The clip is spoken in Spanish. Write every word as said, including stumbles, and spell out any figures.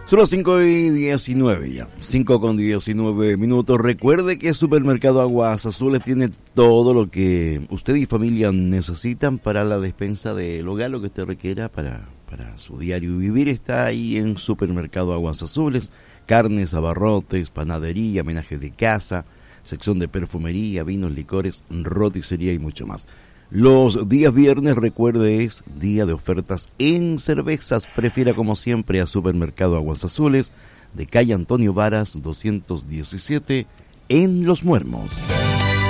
Son las cinco y diecinueve ya, cinco con diecinueve minutos. Recuerde que Supermercado Aguas Azules tiene todo lo que usted y familia necesitan para la despensa del hogar, lo que usted requiera para, para su diario vivir. Está ahí en Supermercado Aguas Azules. Carnes, abarrotes, panadería, menajes de casa, sección de perfumería, vinos, licores, roticería y mucho más. Los días viernes, recuerde, es día de ofertas en cervezas. Prefiera como siempre a Supermercado Aguas Azules, de calle Antonio Varas doscientos diecisiete, en Los Muermos.